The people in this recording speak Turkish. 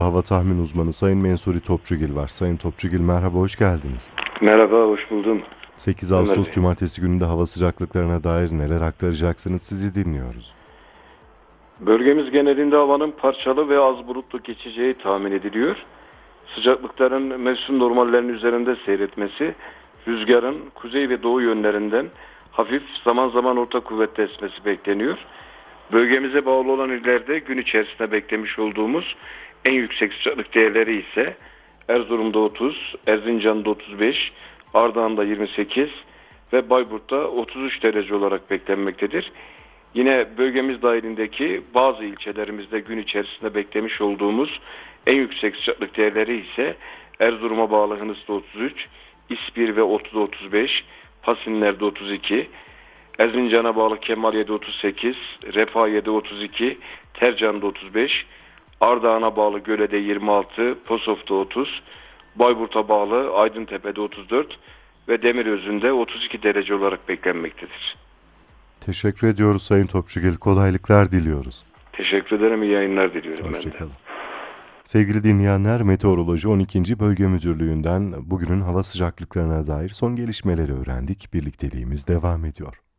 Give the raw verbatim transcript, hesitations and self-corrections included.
Hava tahmin uzmanı Sayın Mensuri Topçugil var. Sayın Topçugil merhaba, hoş geldiniz. Merhaba, hoş buldum. sekiz Ömer Ağustos Bey. Cumartesi gününde hava sıcaklıklarına dair neler aktaracaksınız, sizi dinliyoruz. Bölgemiz genelinde havanın parçalı ve az bulutlu geçeceği tahmin ediliyor. Sıcaklıkların mevsim normallerinin üzerinde seyretmesi, rüzgarın kuzey ve doğu yönlerinden hafif zaman zaman orta kuvvetli esmesi bekleniyor. Bölgemize bağlı olan illerde gün içerisinde beklemiş olduğumuz en yüksek sıcaklık değerleri ise Erzurum'da otuz, Erzincan'da otuz beş, Ardahan'da yirmi sekiz ve Bayburt'ta otuz üç derece olarak beklenmektedir. Yine bölgemiz dahilindeki bazı ilçelerimizde gün içerisinde beklemiş olduğumuz en yüksek sıcaklık değerleri ise Erzurum'a bağlı Hınıs'ta otuz üç, İspir ve Ortu'da otuz beş, Pasinler'de otuz iki, Erzincan'a bağlı Kemaliye'de otuz sekiz, Refahiye'de otuz iki, Tercan'da otuz beş, Ardahan'a bağlı Göle'de yirmi altı, Posof'ta otuz, Bayburt'a bağlı Aydıntepe'de otuz dört ve Demirözü'nde otuz iki derece olarak beklenmektedir. Teşekkür ediyoruz Sayın Topçugil, kolaylıklar diliyoruz. Teşekkür ederim, iyi yayınlar diliyorum ben de. Hoşçakalın. Sevgili dinleyenler, Meteoroloji on ikinci. Bölge Müdürlüğü'nden bugünün hava sıcaklıklarına dair son gelişmeleri öğrendik. Birlikteliğimiz devam ediyor.